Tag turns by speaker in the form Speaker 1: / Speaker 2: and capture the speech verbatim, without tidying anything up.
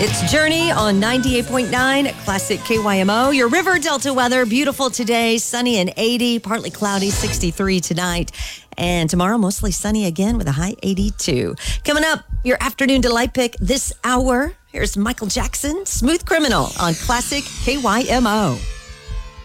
Speaker 1: It's Journey on ninety-eight point nine Classic K Y M O. Your River Delta weather, beautiful today, sunny and eighty, partly cloudy, sixty-three tonight. And tomorrow, mostly sunny again with a high eighty-two. Coming up, your afternoon delight pick this hour. Here's Michael Jackson, Smooth Criminal on Classic K Y M O.